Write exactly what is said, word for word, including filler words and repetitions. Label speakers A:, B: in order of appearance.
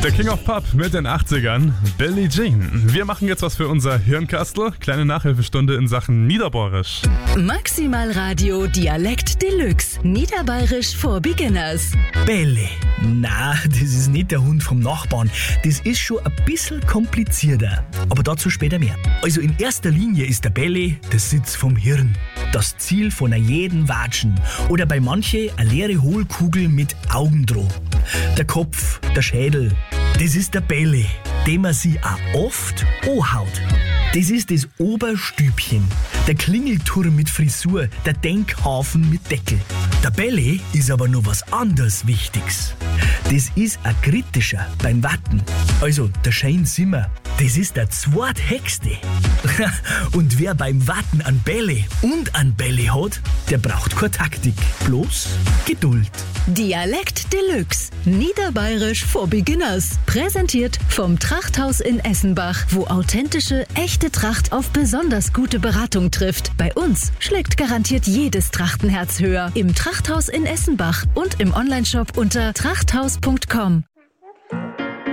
A: Der King of Pop mit den achtzigern, Billie Jean. Wir machen jetzt was für unser Hirnkastel. Kleine Nachhilfestunde in Sachen Niederbayerisch.
B: Maximal Radio Dialekt Deluxe. Niederbayerisch for Beginners.
C: Bälle. Na, das ist nicht der Hund vom Nachbarn. Das ist schon ein bisschen komplizierter. Aber dazu später mehr. Also in erster Linie ist der Bälle der Sitz vom Hirn. Das Ziel von jedem Watschen. Oder bei manche eine leere Hohlkugel mit Augendroh. Der Kopf, der Schädel, das ist der Bälle, den man sich auch oft anhaut. Das ist das Oberstübchen, der Klingelturm mit Frisur, der Denkhafen mit Deckel. Der Bälle ist aber noch was anderes Wichtiges. Das ist ein kritischer beim Watten. Also der Shane Zimmer, das ist der zweithexte. Und wer beim Watten an Bälle und an Bälle hat, der braucht keine Taktik, bloß Geduld.
B: Dialekt Deluxe. Niederbayerisch for Beginners. Präsentiert vom Trachthaus in Essenbach, wo authentische, echte Tracht auf besonders gute Beratung trifft. Bei uns schlägt garantiert jedes Trachtenherz höher. Im Trachthaus in Essenbach und im Onlineshop unter trachthaus punkt com.